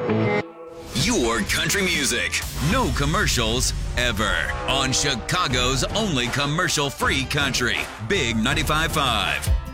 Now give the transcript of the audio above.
Your country music. No commercials ever. On Chicago's only commercial-free country. Big 95.5.